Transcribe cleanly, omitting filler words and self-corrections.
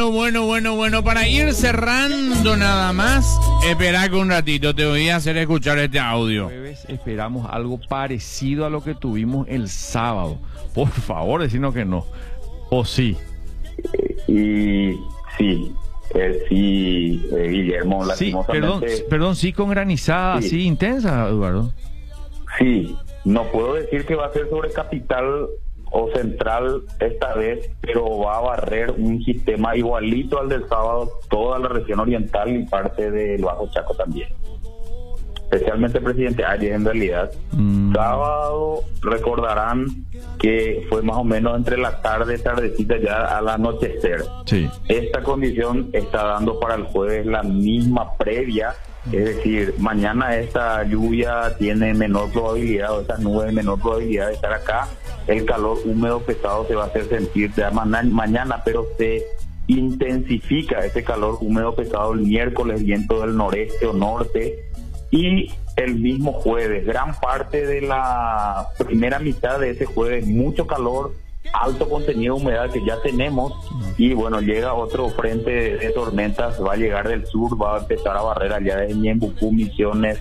Bueno, para ir cerrando nada más, espera que un ratito te voy a hacer escuchar este audio. Jueves esperamos algo parecido a lo que tuvimos el sábado. Por favor, decirnos que no. ¿O sí? Y sí, Guillermo, Sí, lastimosamente. perdón, sí, con granizada Sí. así intensa, Eduardo. Sí, no puedo decir que va a ser sobre Capital o Central esta vez, pero va a barrer un sistema igualito al del sábado, toda la región oriental y parte del Bajo Chaco también. Especialmente, presidente, ayer en realidad. Sábado, recordarán que fue más o menos entre la tardecita ya al anochecer. Sí. Esta condición está dando para el jueves la misma previa, es decir, mañana esta lluvia tiene menor probabilidad, o estas nubes menor probabilidad de estar acá. El calor húmedo pesado se va a hacer sentir ya mañana, pero se intensifica ese calor húmedo pesado el miércoles, viento del noreste o norte, y el mismo jueves, gran parte de la primera mitad de ese jueves, mucho calor, alto contenido de humedad que ya tenemos, y bueno, llega otro frente de tormentas, va a llegar del sur, va a empezar a barrer allá de Ñembucú, Misiones,